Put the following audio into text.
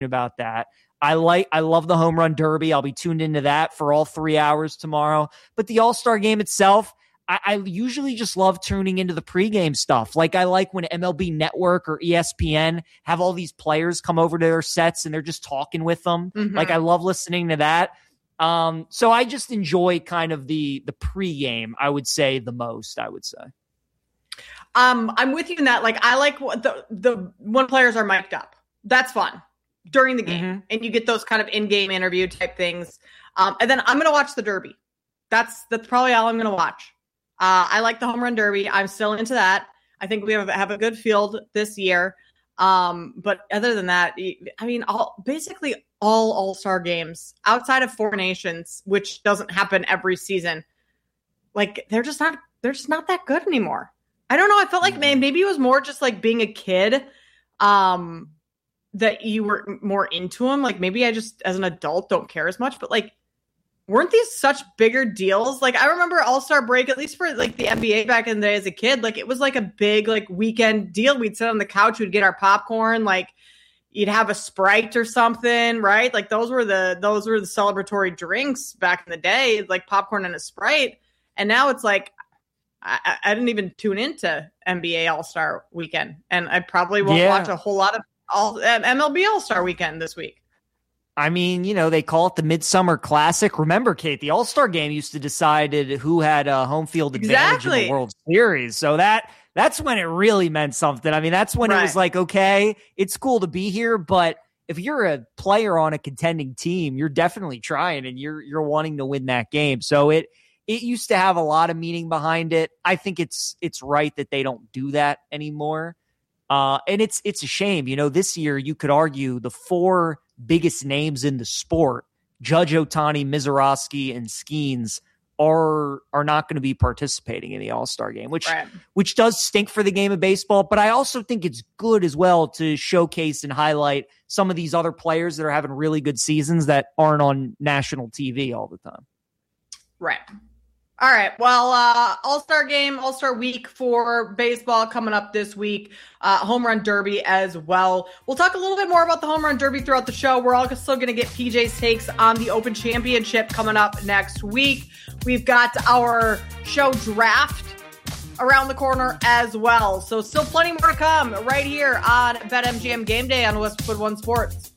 about that. I love the home run derby. I'll be tuned into that for all 3 hours tomorrow. But the All-Star game itself, I usually just love tuning into the pregame stuff. Like I like when MLB Network or ESPN have all these players come over to their sets and they're just talking with them. Mm-hmm. Like I love listening to that. So I just enjoy kind of the pregame, I would say the most, I would say. I'm with you in that. Like I like the when players are mic'd up. That's fun during the game. Mm-hmm. And you get those kind of in-game interview type things. And then I'm going to watch the Derby. That's probably all I'm going to watch. I like the home run derby. I'm still into that. I think we have a good field this year. But other than that, I mean, basically all All-Star games outside of Four Nations, which doesn't happen every season, like they're just not that good anymore. I don't know. I felt like maybe it was more just like being a kid, that you were more into them. Like maybe I just as an adult don't care as much, but like, weren't these such bigger deals? Like I remember All-Star break, at least for like the NBA back in the day as a kid, like it was like a big like weekend deal. We'd sit on the couch, we'd get our popcorn, like you'd have a Sprite or something, right? Like those were the celebratory drinks back in the day, like popcorn and a Sprite. And now it's like, I didn't even tune into NBA All-Star weekend, and I probably won't watch a whole lot of MLB All-Star weekend this week. I mean, they call it the Midsummer Classic. Remember, Kate, the All-Star game used to decide who had a home field advantage in the World Series. So that's when it really meant something. I mean, that's when it was like, okay, it's cool to be here, but if you're a player on a contending team, you're definitely trying and you're wanting to win that game. So it used to have a lot of meaning behind it. I think it's right that they don't do that anymore. And it's a shame. This year you could argue the four biggest names in the sport, Judge, Ohtani, Mizorowski, and Skeens, are not going to be participating in the All-Star game, which does stink for the game of baseball. But I also think it's good as well to showcase and highlight some of these other players that are having really good seasons that aren't on national TV all the time. Right. All right. Well, All-Star game, All-Star week for baseball coming up this week. Home run derby as well. We'll talk a little bit more about the home run derby throughout the show. We're also going to get PJ's takes on the Open Championship coming up next week. We've got our show draft around the corner as well. So still plenty more to come right here on BetMGM Game Day on Westwood One Sports.